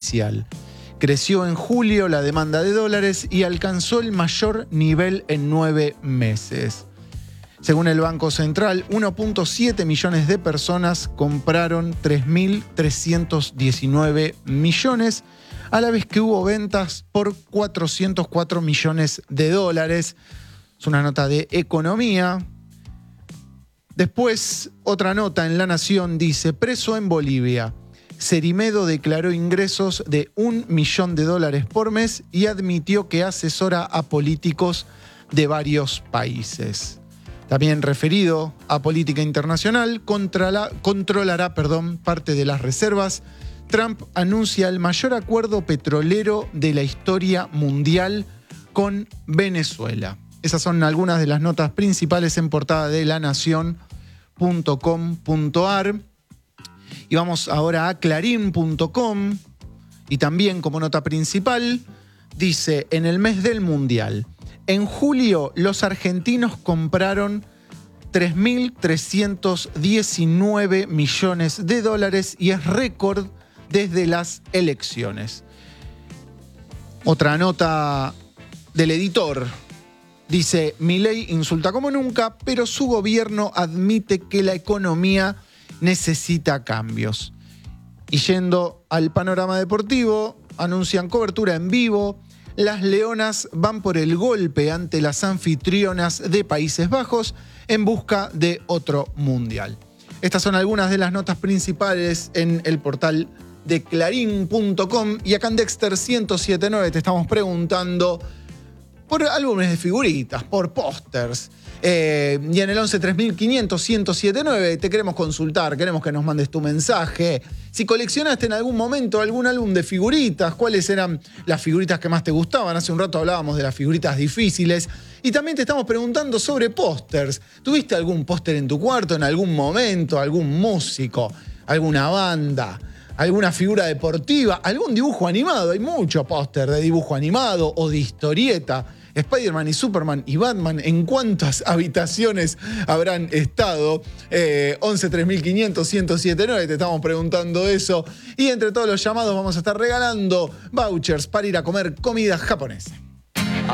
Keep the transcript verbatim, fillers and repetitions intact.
oficial. Creció en julio la demanda de dólares y alcanzó el mayor nivel en nueve meses. Según el Banco Central, uno punto siete millones de personas compraron tres mil trescientos diecinueve millones, a la vez que hubo ventas por cuatrocientos cuatro millones de dólares. Es una nota de economía. Después, otra nota en La Nación dice: preso en Bolivia. Cerimedo declaró ingresos de un millón de dólares por mes y admitió que asesora a políticos de varios países. También referido a política internacional, controla, controlará perdón, parte de las reservas. Trump anuncia el mayor acuerdo petrolero de la historia mundial con Venezuela. Esas son algunas de las notas principales en portada de la nación punto com punto a r. Y vamos ahora a clarín punto com, y también como nota principal dice: en el mes del Mundial, en julio los argentinos compraron tres mil trescientos diecinueve millones de dólares y es récord desde las elecciones. Otra nota del editor dice: Milei insulta como nunca, pero su gobierno admite que la economía necesita cambios. Y yendo al panorama deportivo, anuncian cobertura en vivo. Las Leonas van por el golpe ante las anfitrionas de Países Bajos en busca de otro mundial. Estas son algunas de las notas principales en el portal de clarín punto com. Y acá en Dexter ciento siete punto nueve te estamos preguntando por álbumes de figuritas, por pósters. Eh, y en el once tres mil quinientos ciento siete punto nueve te queremos consultar, queremos que nos mandes tu mensaje. Si coleccionaste en algún momento algún álbum de figuritas, cuáles eran las figuritas que más te gustaban. Hace un rato hablábamos de las figuritas difíciles. Y también te estamos preguntando sobre pósters. ¿Tuviste algún póster en tu cuarto en algún momento? ¿Algún músico? ¿Alguna banda? ¿Alguna figura deportiva? ¿Algún dibujo animado? Hay mucho póster de dibujo animado o de historieta. Spider-Man y Superman y Batman, ¿en cuántas habitaciones habrán estado? Eh, once tres mil quinientos ciento siete punto nueve, te estamos preguntando eso. Y entre todos los llamados vamos a estar regalando vouchers para ir a comer comida japonesa.